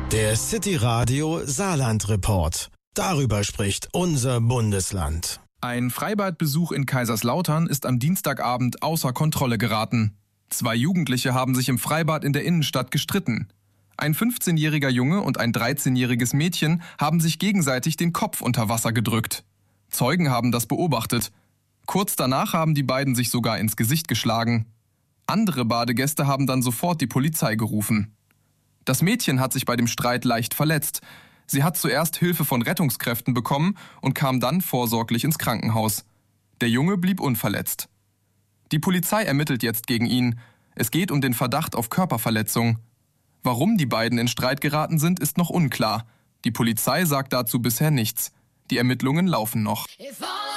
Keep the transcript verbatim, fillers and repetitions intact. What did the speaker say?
Der City Radio Saarland Report. Darüber spricht unser Bundesland. Ein Freibadbesuch in Kaiserslautern ist am Dienstagabend außer Kontrolle geraten. Zwei Jugendliche haben sich im Freibad in der Innenstadt gestritten. Ein fünfzehnjähriger Junge und ein dreizehnjähriges Mädchen haben sich gegenseitig den Kopf unter Wasser gedrückt. Zeugen haben das beobachtet. Kurz danach haben die beiden sich sogar ins Gesicht geschlagen. Andere Badegäste haben dann sofort die Polizei gerufen. Das Mädchen hat sich bei dem Streit leicht verletzt. Sie hat zuerst Hilfe von Rettungskräften bekommen und kam dann vorsorglich ins Krankenhaus. Der Junge blieb unverletzt. Die Polizei ermittelt jetzt gegen ihn. Es geht um den Verdacht auf Körperverletzung. Warum die beiden in Streit geraten sind, ist noch unklar. Die Polizei sagt dazu bisher nichts. Die Ermittlungen laufen noch.